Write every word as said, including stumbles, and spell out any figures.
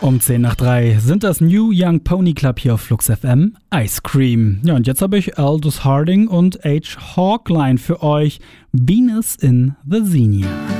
Um zehn nach drei sind das New Young Pony Club hier auf Flux F M, Ice Cream. Ja, und jetzt habe ich Aldous Harding und H. Hawkline für euch, Venus in the Xenia.